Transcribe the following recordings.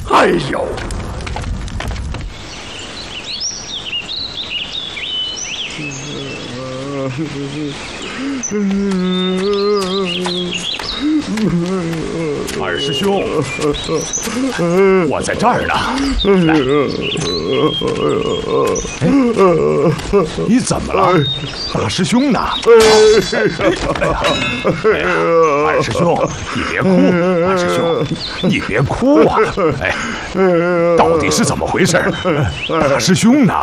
哎呦！ 二师兄，我在这儿呢。来，你怎么了？大师兄呢？二师兄，你别哭，二师兄，你别哭啊！哎，到底是怎么回事？大师兄呢？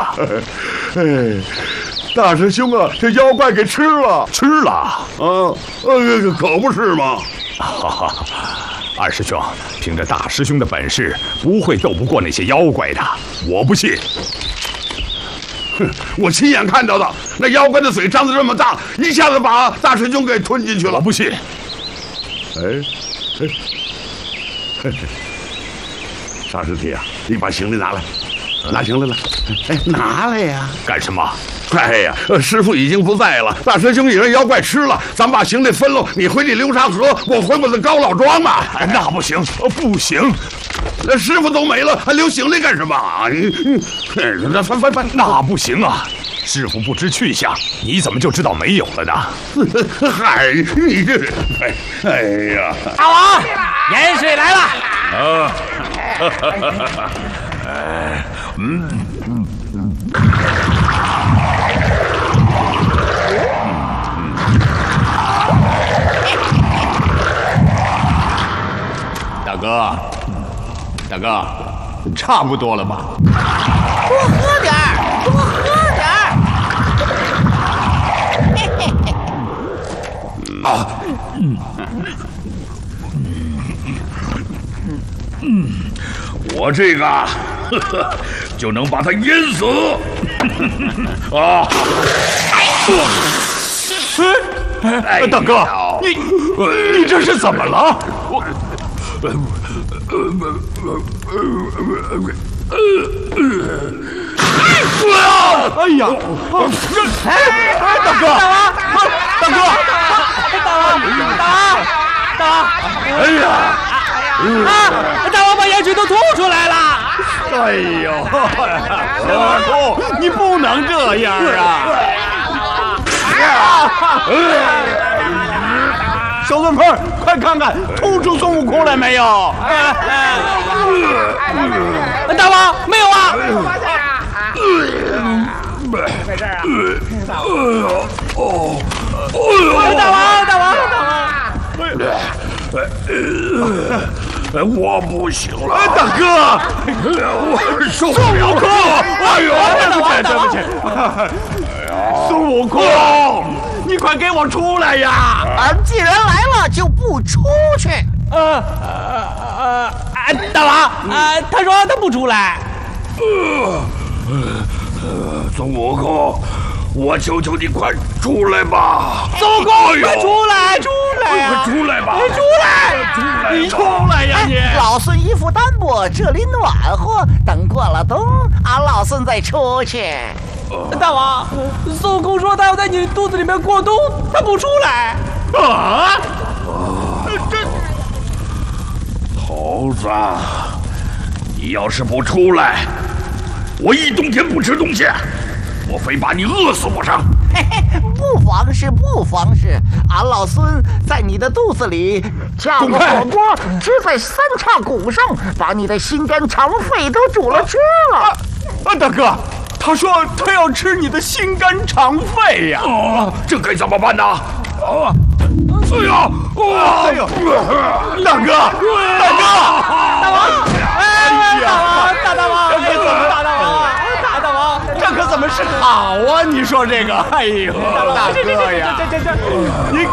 大师兄啊，这妖怪给吃了， 吃了啊！ 可不是吗？ 哈哈，二师兄，凭着大师兄的本事，不会斗不过那些妖怪的，我不信。 哼，我亲眼看到的，那妖怪的嘴张得这么大，一下子把大师兄给吞进去了。 我不信。 沙师弟啊，你把行李拿来，拿行李来。哎，拿来呀！ 干什么？ 哎呀，师傅已经不在了，大师兄也让妖怪吃了，咱把行李分了，你回你流沙河，我回我的高老庄嘛。 那不行，不行， 那师傅都没了，还留行李干什么？那翻， 那不行啊！师傅不知去向，你怎么就知道没有了呢？ 嗨，你这，哎呀！ 大王，盐水来了。 大哥，差不多了吧？ 多喝点儿。 我这个就能把他淹死啊！ 大哥，你这是怎么了？哎呀！大哥！哎呀！ 大王把盐水都吐出来了！ 哎呦！孙悟空，你不能这样啊！小孙鹏，快看看吐出孙悟空来没有？ 大王没有啊！ 在这儿啊！ 大王！ 我不行了， 大哥， 我受不了！ 哎呦，对不起！孙悟空，你快给我出来呀！ 既然来了，就不出去。大王，他说他不出来。 孙悟空，我求求你快出来吧！ 孙悟空，快出来！ 快出来吧！ 你出来呀你！ 老孙衣服单薄，这里暖和，等过了冬，俺老孙再出去。大王，孙悟空说他要在你肚子里面过冬，他不出来。 猴子，你要是不出来，我一冬天不吃东西，我非把你饿死不成！ 不妨事，俺老孙在你的肚子里架个火锅，支在三叉骨上，把你的心肝肠肺都煮了吃了。 大哥，他说他要吃你的心肝肠肺呀！ 这该怎么办呢？ 哎呀！大哥！ 大王！大王！ 这可怎么是好啊？你说这个，哎呦，大哥呀！你，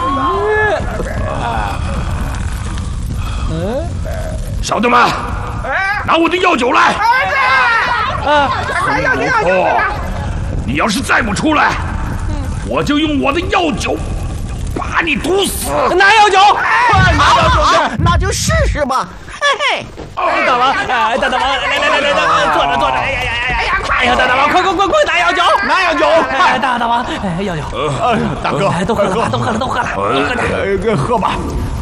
小的们，拿我的药酒来！你要是再不出来，我就用我的药酒把你毒死！ 拿药酒！好，那就试试吧。嘿，大王，来，坐着，哎呀，大王，快，拿药酒， 拿药酒！ 大王，药酒。 大哥， 都喝了， 喝吧。